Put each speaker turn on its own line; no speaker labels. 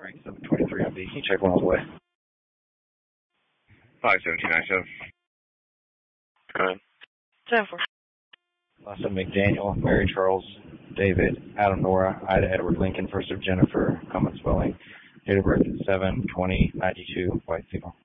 rank 723 MB. Can you check miles away?
51797. Go ahead.
74.
Last of Mcdaniel, Mary Charles, David, Adam Nora, Ida Edward Lincoln, first of Jennifer, common spelling. Date of birth is 7/20/92, White Seal.